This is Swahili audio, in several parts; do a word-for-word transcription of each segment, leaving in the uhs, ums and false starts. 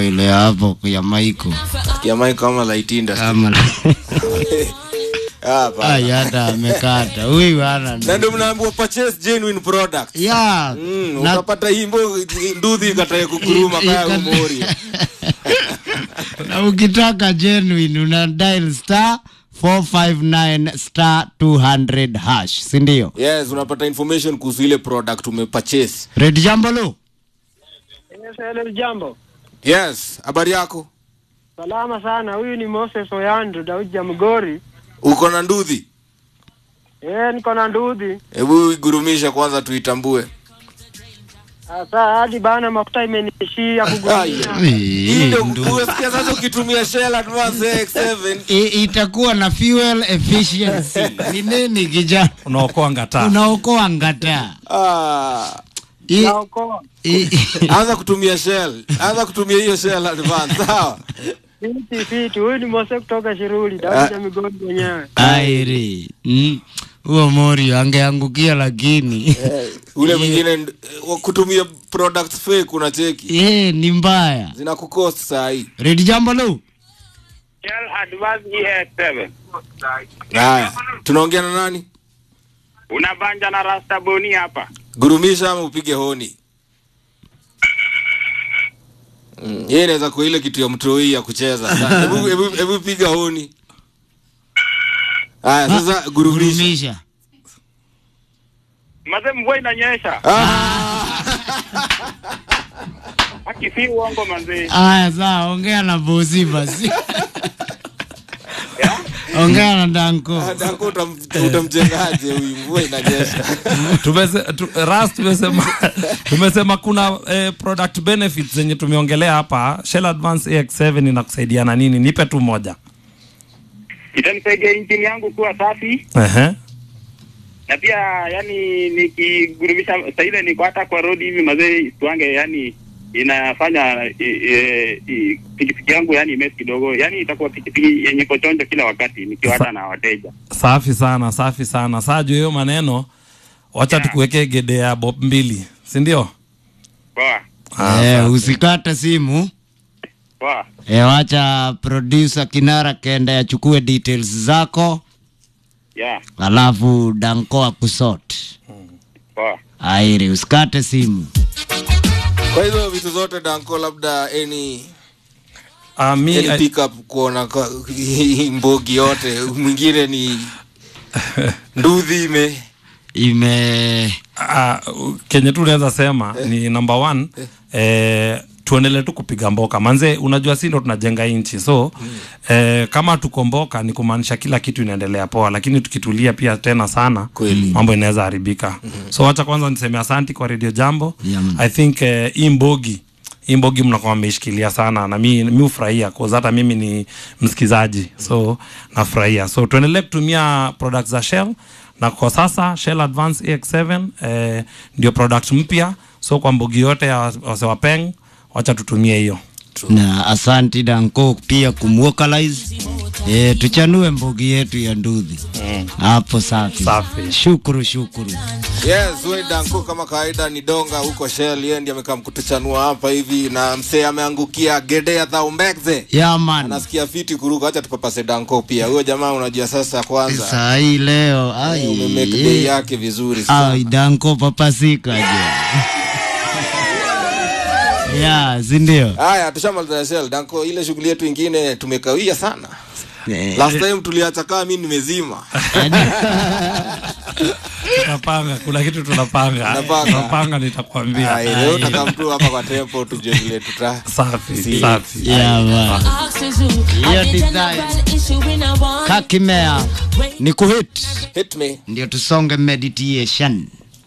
Iko ile hapo ya Maiko. Ya Maiko kama light industry. Kama Hapa. Ah, yada amekata. Huyu ana. Na ndio mnaambiwa purchase genuine product. Yeah. Mm, utapata himbo nduthi kataye kukuruma kaya umori. Na ukitaka genuine una dial star four five nine star two hundred hash, si ndio? Yes, unapata information kuhusu ile product umepurchase. Red Jambo lo? Yes, Red Jambo. Yes, habari yako? Salama sana. Huyu ni Moses Oyando, Daudi Mgori. Uko na nduthi? Eh, niko na nduthi. Hebu igurumisha kwanza tuitambue. Sasa hadi bana mafuta imenishia kugurumisha. Ndio unasikia sasa ukitumia Shell Advance A X seven itakuwa na fuel efficiency. Ni nini kijana? Unaokoa ngata. Unaokoa ngata. Ah. Unaokoa. Anza kutumia Shell. Anza kutumia hiyo Shell Advance, sawa? Fiti fiti. Huyu ni Moses kutoka Shiruli, Daudi Mgori mwenyewe. Airi. Mm. Huo mori angeangukia lakini eh, ule mwingine kutumia products fake kuna cheki. Eh, ni mbaya. Zina kukost saa hii. Red Jambo lo? Shell Advance E X seven. Haya, tunaongea na nani? Unabanja na Rasta Boni hapa. Gurumisha ama upige honi. Mm, yeye anaweza kwa ile kitu ya mtoi ya kucheza. Hebu hebu hebu piga honi. Haya, sasa gurumisha. Maze mvua inanyesha. Akifi uongo manze. Aya, sawa, ongea na bosi basi. Ongea na Danko. Danko utamjengaje huyu mvua inanyesha? Tumese tu, Ras tumesema tumesema kuna eh, product benefits zenye tumeongelea hapa. Shell Advance A X seven inakusaidia na nini? Nipe tu moja. Itanisaidia injini yangu kuwa safi. Eh uh-huh. Na pia yani nikigurumisha sasa ile niko hata kwa road hivi mazee tuange yani inafanya e, e, e, pikipiki yangu yani imesi kidogo, yani itakuwa pikipiki yenye kochonjo kila wakati nikiwa hata na wateja. Safi sana, safi sana. Sajo hiyo maneno wacha yeah. Tukuwekee gede ya bob mbili, si ndio? Poa. Ah, eh, usikate simu. Poa. Eh, wacha producer Kinara kenda achukue details zako. Yeah. Alafu Danko akusort. Poa. Airi, usikate simu. Kwa hizo vitu zote Danko labda any uh, me, any pick up kuona mbogi yote mwingine ni nduthi ime ime uh, kenye tu naweza sema eh. Ni number one eh, eh tuendelee tu kupiga mboka. Manze unajua si ndo tunajenga inchi. So mm. eh, kama tukomboka ni kumaanisha kila kitu inaendelea poa, lakini tukitulia pia tena sana kweli mambo inaweza haribika. Mm-hmm. So acha kwanza niseme asante kwa Radio Jambo. Yeah, I think eh, imbogi imbogi mnakuwa mmeshikilia sana na mimi mimi ufurahia kwa hata mimi ni msikizaji. So nafurahia. So tuendelee kutumia products za Shell, na kwa sasa Shell Advance A X seven eh, ndio product mpya. So kwa mbogi yote ya wasewapeng wacha tutumie hiyo. Na asante Danko pia kumwokalize. Eh, tuchanue mbogi yetu ya nduthi. Hapo mm. Safi. Safi. Shukuru shukuru. Yes, wewe Danko kama kawaida ni donga huko Shell, yeye ndiye amekaa mkutuchanua hapa hivi na msee ameangukia gede ya Thaumbekze. Yeah man. Anasikia fiti kuruka, acha tupapase Danko pia. Huyo jamaa unajua sasa kwanza. Sasa hii leo ai umemake day yake vizuri sana. Ai Danko papasika je. Yeah, zindio. Haya, tushamaliza Shell. Danko, ile shughuli yetu nyingine tumekawia sana. Last time tuliacha kama mimi nimezima. Tunapanga, kuna kitu tunapanga. Tunapanga nitakwambia. Ai, leo utakamtu hapa kwa tempo tujue vile tuta. Safi, safi. Yeah, man. Hiyo design. Kakimea. Ni kuhit. Hit me. Ndio tusonge meditation.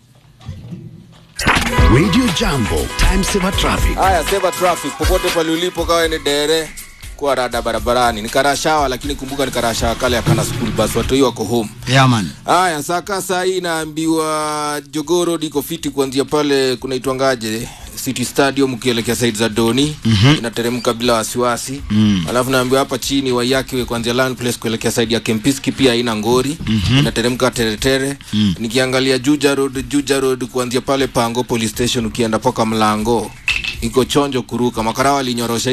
Radio Jambo, time saver traffic. Haya, saver traffic. Popote pale ulipo kawe ni dere kwa rada barabarani. Ni karashawa lakini kumbuka ni karashawa kale ya kana school bus, watu hiyo wako home. Yeah man. Haya, saka saa hii naambiwa Jogoro diko fiti kuanzia pale kunaitwangaje City Stadium ukielekea side za Doni. Mm-hmm. Inateremka bila wasiwasi. Mm. Alafu naambiwa hapa chini wa yake kuanzia Land Place kuelekea side ya Kempiski pia haina ngori. Mm-hmm. Inateremka teretere. Mm. Nikiangalia Juja Road, Juja Road kuanzia pale Pango Police Station ukienda paka Mlango iko chonjo kuruka. Makarawa linyorosha